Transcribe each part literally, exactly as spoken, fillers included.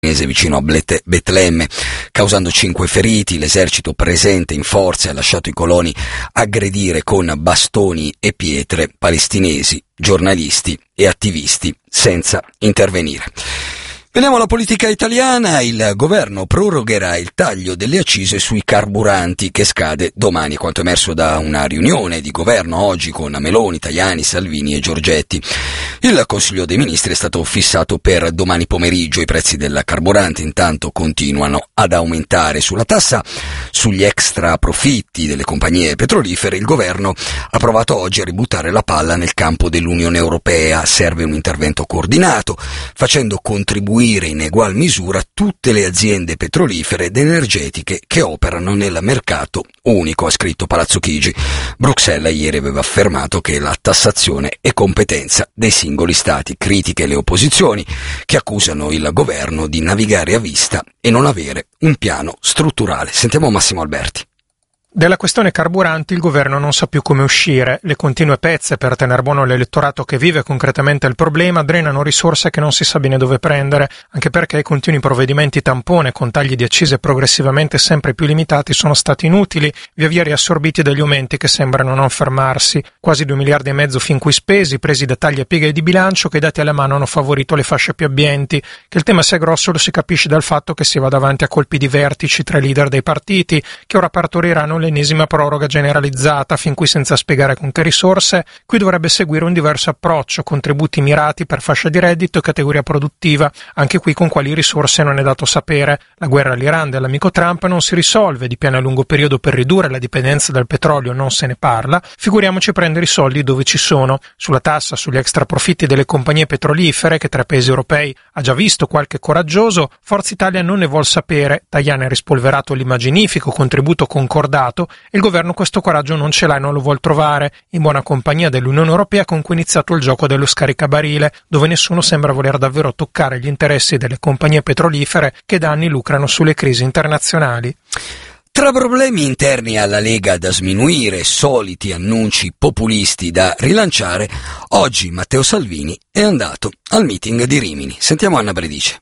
vicino a Betlemme, causando cinque feriti. L'esercito presente in forze ha lasciato i coloni aggredire con bastoni e pietre palestinesi, giornalisti e attivisti senza intervenire. Veniamo alla politica italiana. Il governo prorogherà il taglio delle accise sui carburanti che scade domani, quanto emerso da una riunione di governo oggi con Meloni, Tajani, Salvini e Giorgetti. Il Consiglio dei Ministri è stato fissato per domani pomeriggio. I prezzi del carburante intanto continuano ad aumentare. Sulla tassa sugli extra profitti delle compagnie petrolifere il governo ha provato oggi a ributtare la palla nel campo dell'Unione Europea. Serve un intervento coordinato, facendo contribuire in egual misura tutte le aziende petrolifere ed energetiche che operano nel mercato unico, ha scritto Palazzo Chigi. Bruxelles ieri aveva affermato che la tassazione è competenza dei singoli stati. Critiche le opposizioni che accusano il governo di navigare a vista e non avere un piano strutturale. Sentiamo Massimo Alberti. Della questione carburanti il governo non sa più come uscire. Le continue pezze per tener buono l'elettorato che vive concretamente il problema drenano risorse che non si sa bene dove prendere, anche perché i continui provvedimenti tampone con tagli di accise progressivamente sempre più limitati sono stati inutili, via via riassorbiti dagli aumenti che sembrano non fermarsi. Quasi due miliardi e mezzo fin qui spesi, presi da tagli a pieghe di bilancio che dati alla mano hanno favorito le fasce più abbienti. Che il tema sia grosso lo si capisce dal fatto che si va davanti a colpi di vertici tra i leader dei partiti, che ora partoriranno l'ennesima proroga generalizzata, fin qui senza spiegare con che risorse. Qui dovrebbe seguire un diverso approccio, contributi mirati per fascia di reddito e categoria produttiva. Anche qui con quali risorse non è dato sapere. La guerra all'Iran dell'amico Trump non si risolve, di piani a lungo periodo per ridurre la dipendenza dal petrolio non se ne parla, figuriamoci prendere i soldi dove ci sono. Sulla tassa sugli extra profitti delle compagnie petrolifere, che tra i paesi europei ha già visto qualche coraggioso, Forza Italia non ne vuol sapere. Tajani ha rispolverato l'immaginifico contributo concordato e il governo questo coraggio non ce l'ha e non lo vuol trovare, in buona compagnia dell'Unione Europea con cui è iniziato il gioco dello scaricabarile, dove nessuno sembra voler davvero toccare gli interessi delle compagnie petrolifere che da anni lucrano sulle crisi internazionali. Tra problemi interni alla Lega da sminuire e soliti annunci populisti da rilanciare, oggi Matteo Salvini è andato al meeting di Rimini. Sentiamo Anna Bredice.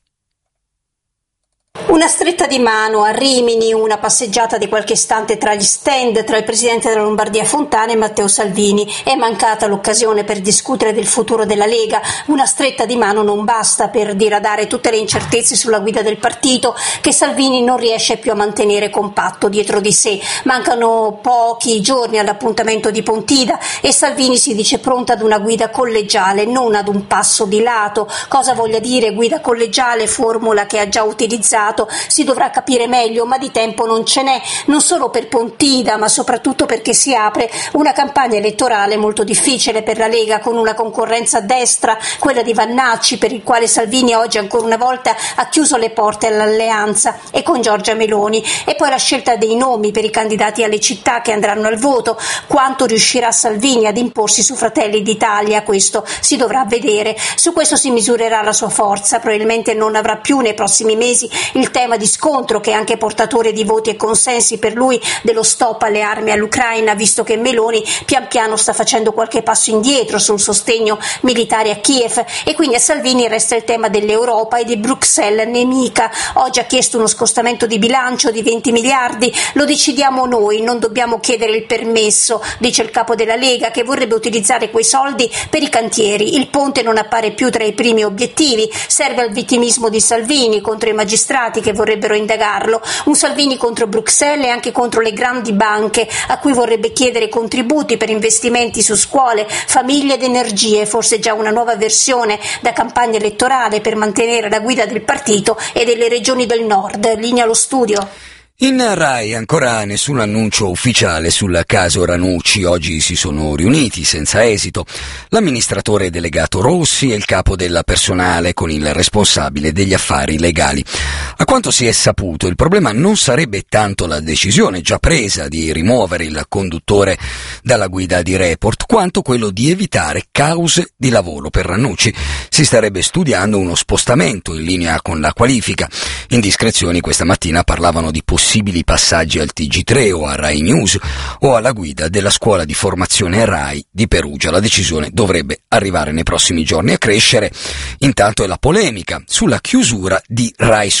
Una stretta di mano a Rimini, una passeggiata di qualche istante tra gli stand tra il presidente della Lombardia Fontana e Matteo Salvini. È mancata l'occasione per discutere del futuro della Lega. Una stretta di mano non basta per diradare tutte le incertezze sulla guida del partito che Salvini non riesce più a mantenere compatto dietro di sé. Mancano pochi giorni all'appuntamento di Pontida e Salvini si dice pronta ad una guida collegiale, non ad un passo di lato. Cosa voglia dire guida collegiale, formula che ha già utilizzato, si dovrà capire meglio, ma di tempo non ce n'è, non solo per Pontida ma soprattutto perché si apre una campagna elettorale molto difficile per la Lega, con una concorrenza a destra, quella di Vannacci, per il quale Salvini oggi ancora una volta ha chiuso le porte all'alleanza, e con Giorgia Meloni, e poi la scelta dei nomi per i candidati alle città che andranno al voto. Quanto riuscirà Salvini ad imporsi su Fratelli d'Italia? Questo si dovrà vedere, su questo si misurerà la sua forza. Probabilmente non avrà più nei prossimi mesi il tema di scontro, che è anche portatore di voti e consensi per lui, dello stop alle armi all'Ucraina, visto che Meloni pian piano sta facendo qualche passo indietro sul sostegno militare a Kiev, e quindi a Salvini resta il tema dell'Europa e di Bruxelles nemica. Oggi ha chiesto uno scostamento di bilancio di venti miliardi, lo decidiamo noi, non dobbiamo chiedere il permesso, dice il capo della Lega, che vorrebbe utilizzare quei soldi per i cantieri. Il ponte non appare più tra i primi obiettivi, serve al vittimismo di Salvini contro i magistrati che vorrebbero indagarlo, un Salvini contro Bruxelles e anche contro le grandi banche a cui vorrebbe chiedere contributi per investimenti su scuole, famiglie ed energie, forse già una nuova versione da campagna elettorale per mantenere la guida del partito e delle regioni del nord. Linea allo studio. In Rai ancora nessun annuncio ufficiale sul caso Ranucci. Oggi si sono riuniti senza esito l'amministratore delegato Rossi e il capo del personale con il responsabile degli affari legali. A quanto si è saputo, il problema non sarebbe tanto la decisione già presa di rimuovere il conduttore dalla guida di Report, quanto quello di evitare cause di lavoro per Rannucci. Si starebbe studiando uno spostamento in linea con la qualifica. Indiscrezioni questa mattina parlavano di possibili passaggi al T G tre o a Rai News o alla guida della scuola di formazione Rai di Perugia. La decisione dovrebbe arrivare nei prossimi giorni. A crescere intanto è la polemica sulla chiusura di Rai